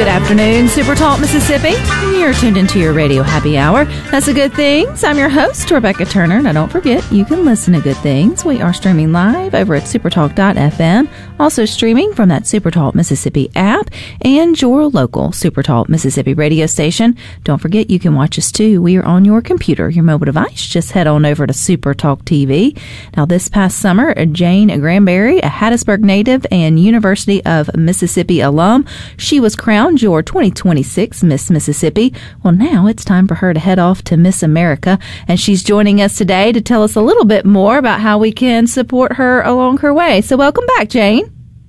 Good afternoon, Super Talk Mississippi. You're tuned into your radio happy hour. That's the Good Things. I'm your host, Rebecca Turner. Now, don't forget, you can listen to Good Things. We are streaming live over at supertalk.fm. Also streaming from that Supertalk Mississippi app and your local Supertalk Mississippi radio station. Don't forget, you can watch us too. We are on your computer, your mobile device. Just head on over to Supertalk TV. Now, this past summer, Jane Granberry, a Hattiesburg native and University of Mississippi alum, she was crowned your 2026 Miss Mississippi. Well, now it's time for her to head off to Miss America, and she's joining us today to tell us a little bit more about how we can support her along her way. So welcome back, Jane.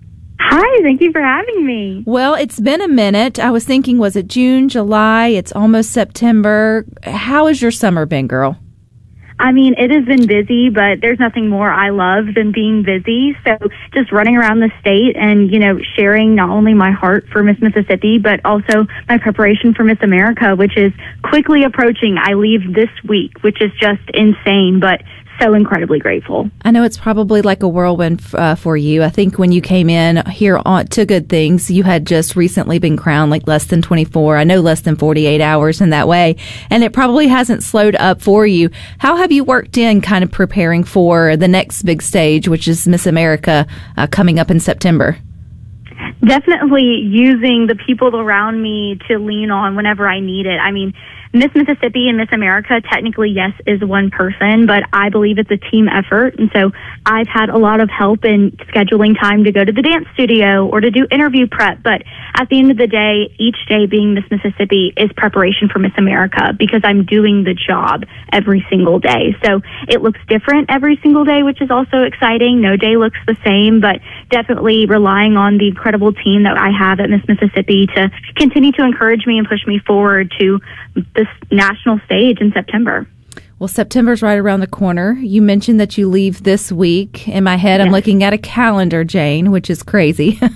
Hi, thank you for having me. Well, it's been a minute. I was thinking, was it June, July? It's almost September. How has your summer been, girl? I mean, it has been busy, but there's nothing more I love than being busy. So just running around the state and, sharing not only my heart for Miss Mississippi, but also my preparation for Miss America, which is quickly approaching. I leave this week, which is just insane, but so incredibly grateful. I know it's probably like a whirlwind for you. I think when you came in here to Good Things, you had just recently been crowned, like less than 24, I know less than 48 hours in that way, and it probably hasn't slowed up for you. How have you worked in kind of preparing for the next big stage, which is Miss America coming up in September? Definitely using the people around me to lean on whenever I need it. I mean, Miss Mississippi and Miss America, technically, yes, is one person, but I believe it's a team effort. And so I've had a lot of help in scheduling time to go to the dance studio or to do interview prep. But at the end of the day, each day being Miss Mississippi is preparation for Miss America because I'm doing the job every single day. So it looks different every single day, which is also exciting. No day looks the same, but definitely relying on the incredible team that I have at Miss Mississippi to continue to encourage me and push me forward to this national stage in September. Well, September's right around the corner. You mentioned that you leave this week. In my head, I'm looking at a calendar, Jane, which is crazy. So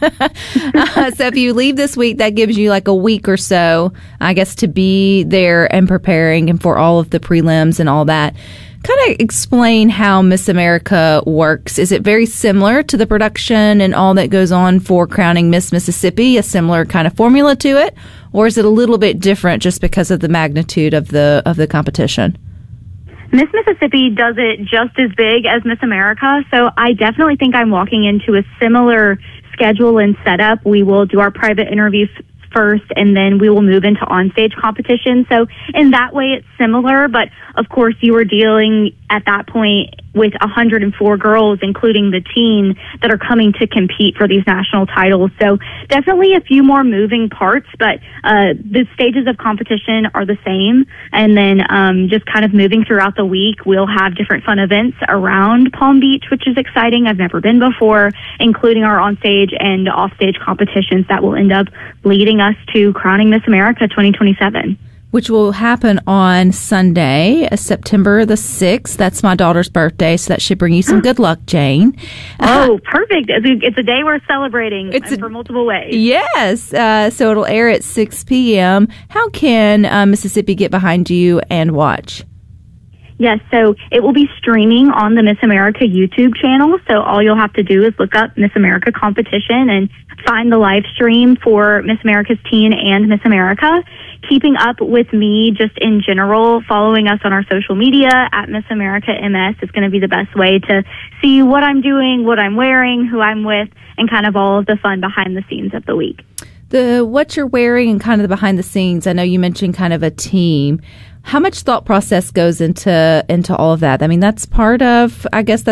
if you leave this week, that gives you like a week or so, I guess, to be there and preparing and for all of the prelims and all that. Kind of explain how Miss America works. Is it very similar to the production and all that goes on for crowning Miss Mississippi, a similar kind of formula to it? Or is it a little bit different just because of the magnitude of the competition? Miss Mississippi does it just as big as Miss America, so I definitely think I'm walking into a similar schedule and setup. We will do our private interviews first, and then we will move into onstage competition. So in that way, it's similar, but of course, you are dealing at that point with 104 girls, including the teen, that are coming to compete for these national titles. So definitely a few more moving parts, but the stages of competition are the same. And then just kind of moving throughout the week, we'll have different fun events around Palm Beach, which is exciting. I've never been before, including our onstage and offstage competitions that will end up leading us to crowning Miss America 2027. Which will happen on Sunday, September the 6th. That's my daughter's birthday, so that should bring you some good luck, Jane. Oh, perfect. It's a day we're celebrating for multiple ways. Yes. So it'll air at 6 p.m. How can Mississippi get behind you and watch? Yes, so it will be streaming on the Miss America YouTube channel. So all you'll have to do is look up Miss America competition and find the live stream for Miss America's Teen and Miss America. Keeping up with me just in general, following us on our social media at Miss America MS is going to be the best way to see what I'm doing, what I'm wearing, who I'm with, and kind of all of the fun behind the scenes of the week. What you're wearing and kind of the behind the scenes, I know you mentioned kind of a team. How much thought process goes into all of that? I mean, that's part of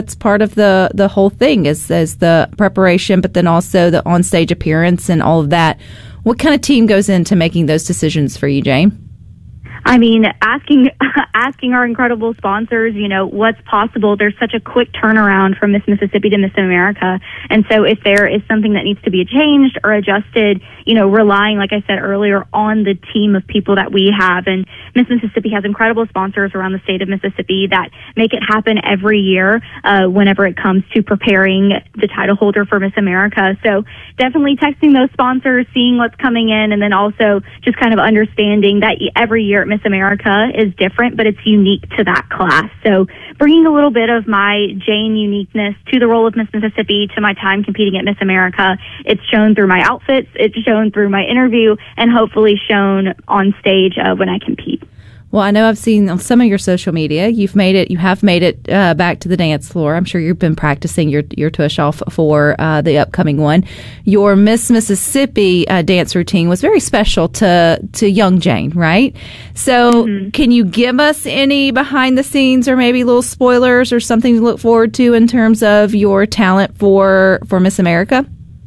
the whole thing is the preparation, but then also the onstage appearance and all of that. What kind of team goes into making those decisions for you, Jane? I mean, asking our incredible sponsors, what's possible. There's such a quick turnaround from Miss Mississippi to Miss America. And so if there is something that needs to be changed or adjusted, relying, like I said earlier, on the team of people that we have. And Miss Mississippi has incredible sponsors around the state of Mississippi that make it happen every year whenever it comes to preparing the title holder for Miss America. So definitely texting those sponsors, seeing what's coming in, and then also just kind of understanding that every year it Miss America is different, but it's unique to that class. So bringing a little bit of my Jane uniqueness to the role of Miss Mississippi, to my time competing at Miss America, it's shown through my outfits, it's shown through my interview, and hopefully shown on stage when I compete. Well, I know I've seen on some of your social media, you have made it back to the dance floor. I'm sure you've been practicing your tush off for the upcoming one. Your Miss Mississippi dance routine was very special to young Jane, right? So Can you give us any behind the scenes or maybe little spoilers or something to look forward to in terms of your talent for Miss America?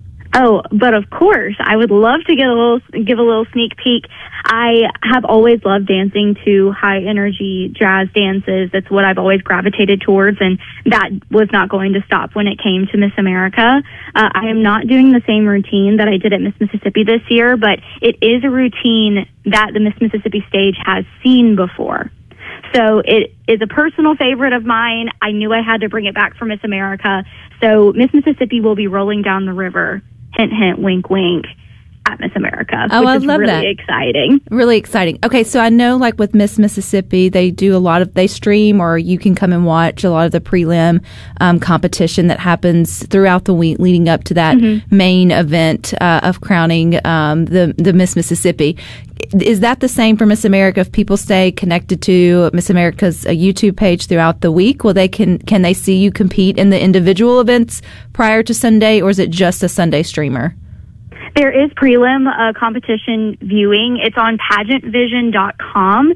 Oh, but of course, I would love to give a little sneak peek. I have always loved dancing to high energy jazz dances. That's what I've always gravitated towards, and that was not going to stop when it came to Miss America. I am not doing the same routine that I did at Miss Mississippi this year, but it is a routine that the Miss Mississippi stage has seen before. So it is a personal favorite of mine. I knew I had to bring it back for Miss America. So Miss Mississippi will be rolling down the river. Hint, hint, wink, wink, at Miss America. Oh, I love really that. Exciting. Really exciting. Okay, so I know like with Miss Mississippi, they stream or you can come and watch a lot of the prelim competition that happens throughout the week leading up to that main event of crowning the Miss Mississippi. Is that the same for Miss America? If people stay connected to Miss America's YouTube page throughout the week, will can they see you compete in the individual events prior to Sunday, or is it just a Sunday streamer? There is prelim competition viewing. It's on pageantvision.com,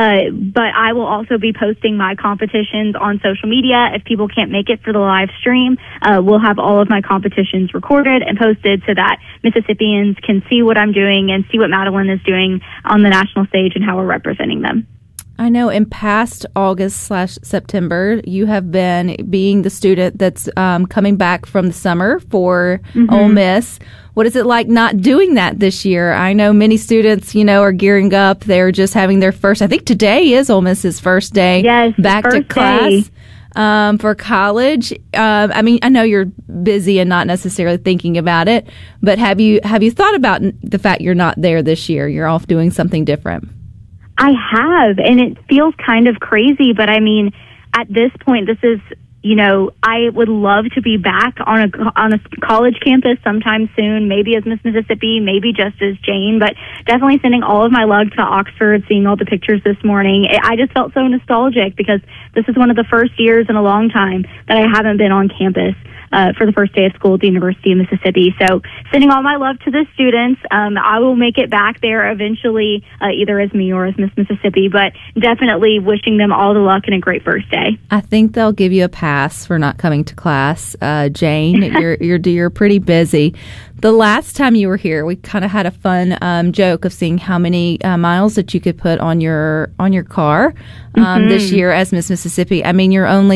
but I will also be posting my competitions on social media. If people can't make it for the live stream, we'll have all of my competitions recorded and posted so that Mississippians can see what I'm doing and see what Madeline is doing on the national stage and how we're representing them. I know in past August/September, you have been being the student that's coming back from the summer for Ole Miss. What is it like not doing that this year? I know many students, are gearing up. They're just having their first, I think today is Ole Miss's first day back to class for college. I know you're busy and not necessarily thinking about it, but have you thought about the fact you're not there this year? You're off doing something different. I have, and it feels kind of crazy, but I mean, at this point, this is, I would love to be back on a college campus sometime soon, maybe as Miss Mississippi, maybe just as Jane, but definitely sending all of my love to Oxford, seeing all the pictures this morning. I just felt so nostalgic because this is one of the first years in a long time that I haven't been on campus for the first day of school at the University of Mississippi. So sending all my love to the students. I will make it back there eventually, either as me or as Miss Mississippi, but definitely wishing them all the luck and a great first day. I think they'll give you a pass for not coming to class. Jane, you're pretty busy. The last time you were here, we kind of had a fun joke of seeing how many miles that you could put on your car this year as Miss Mississippi. I mean, you're only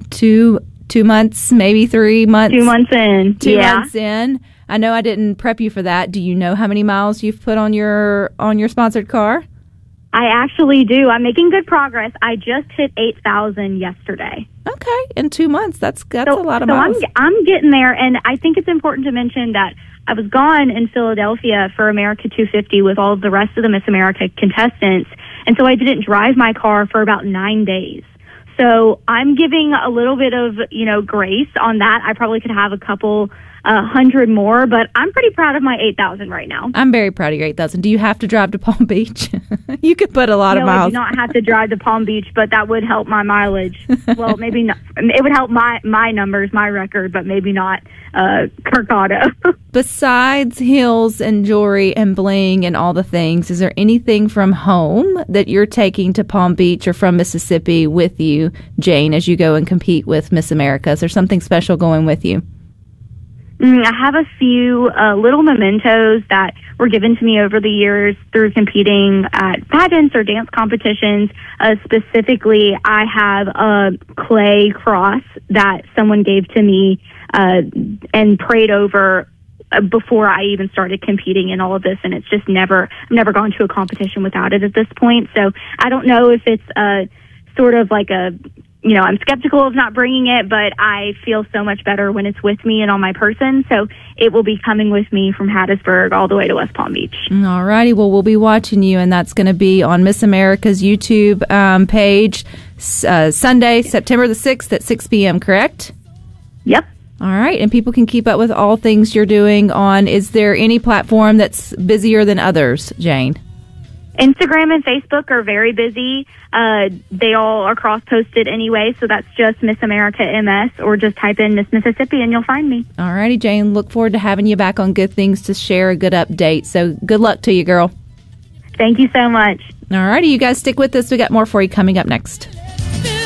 two months, maybe 3 months. 2 months in. 2 months in. I know I didn't prep you for that. Do you know how many miles you've put on your sponsored car? I actually do. I'm making good progress. I just hit 8,000 yesterday. Okay, in 2 months, that's a lot of miles. So I'm getting there, and I think it's important to mention that I was gone in Philadelphia for America 250 with all of the rest of the Miss America contestants, and so I didn't drive my car for about 9 days. So I'm giving a little bit of, grace on that. I probably could have a couple 100 more, but I'm pretty proud of my 8,000 right now. I'm very proud of your 8,000. Do you have to drive to Palm Beach? You could put a lot of miles. I do not have to drive to Palm Beach, but that would help my mileage. Well, maybe not. It would help my numbers, my record, but maybe not Kirkado. Besides heels and jewelry and bling and all the things, is there anything from home that you're taking to Palm Beach or from Mississippi with you, Jane, as you go and compete with Miss America? Is there something special going with you? I have a few little mementos that were given to me over the years through competing at pageants or dance competitions. Specifically, I have a clay cross that someone gave to me and prayed over before I even started competing in all of this, and it's just I've never gone to a competition without it at this point. So I don't know if it's sort of like a I'm skeptical of not bringing it, but I feel so much better when it's with me and on my person. So it will be coming with me from Hattiesburg all the way to West Palm Beach. All righty. Well, we'll be watching you, and that's going to be on Miss America's YouTube page Sunday, September the 6th at 6 p.m., correct? Yep. All right. And people can keep up with all things you're doing on, is there any platform that's busier than others, Jane? Instagram and Facebook are very busy. They all are cross-posted anyway, so that's just Miss America MS, or just type in Miss Mississippi and you'll find me. All righty, Jane. Look forward to having you back on Good Things to share a good update. So good luck to you, girl. Thank you so much. All righty, you guys stick with us. We got more for you coming up next.